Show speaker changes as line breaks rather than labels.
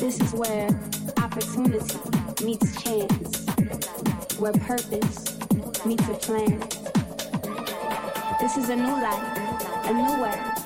This is where opportunity meets chance, where purpose meets a plan. This is a new life, a new way.